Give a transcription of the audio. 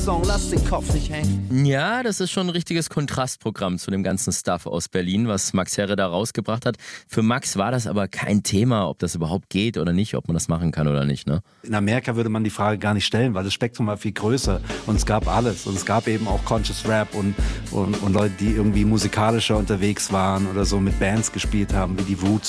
Song, lass den Kopf nicht hängen. Ja, das ist schon ein richtiges Kontrastprogramm zu dem ganzen Stuff aus Berlin, was Max Herre da rausgebracht hat. Für Max war das aber kein Thema, ob das überhaupt geht oder nicht, ob man das machen kann oder nicht, ne? In Amerika würde man die Frage gar nicht stellen, weil das Spektrum war viel größer und es gab alles. Und es gab eben auch Conscious Rap und Leute, die irgendwie musikalischer unterwegs waren oder so mit Bands gespielt haben, wie die Roots